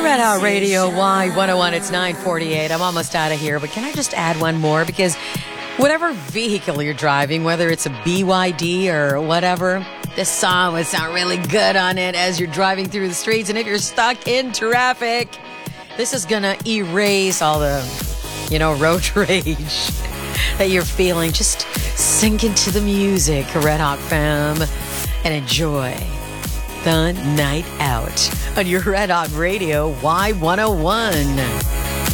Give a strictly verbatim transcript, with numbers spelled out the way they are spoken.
Red Hot Radio Y one oh one. It's nine forty-eight. I'm almost out of here, but can I just add one more? Because whatever vehicle you're driving, whether it's a B Y D or whatever, this song would sound really good on it as you're driving through the streets. And if you're stuck in traffic, this is going to erase all the, you know, road rage that you're feeling. Just sink into the music, Red Hot fam, and enjoy the night out on your Red Hot Radio Y one oh one.